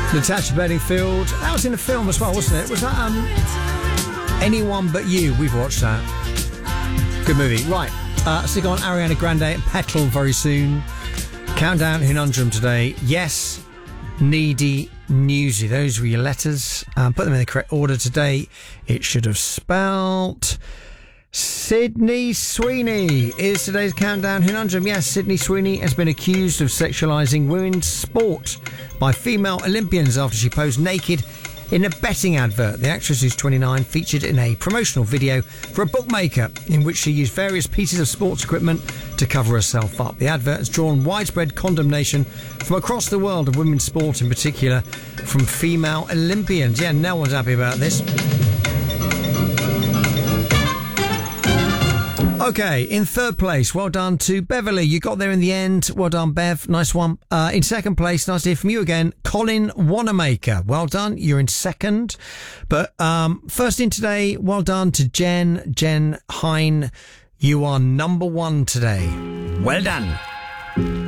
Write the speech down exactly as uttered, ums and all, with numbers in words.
Natasha Bedingfield. That was in the film as well, wasn't it? Was that um, Anyone But You? We've watched that. Good movie. Right. Uh, stick on Ariana Grande and Petal very soon. Countdown Conundrum today. Yes, needy, newsy. Those were your letters. Um, put them in the correct order today. It should have spelt... Sydney Sweeney is today's Countdown Conundrum. Yes, Sydney Sweeney has been accused of sexualising women's sport by female Olympians after she posed naked in a betting advert. The actress, who's twenty-nine, featured in a promotional video for a bookmaker in which she used various pieces of sports equipment to cover herself up. The advert has drawn widespread condemnation from across the world of women's sport, in particular from female Olympians. Yeah, no one's happy about this. Okay, in third place, well done to Beverly. You got there in the end. Well done, Bev. Nice one. Uh, in second place, nice to hear from you again, Colin Wanamaker. Well done. You're in second. But um, first in today, well done to Jen. Jen Hine. You are number one today. Well done.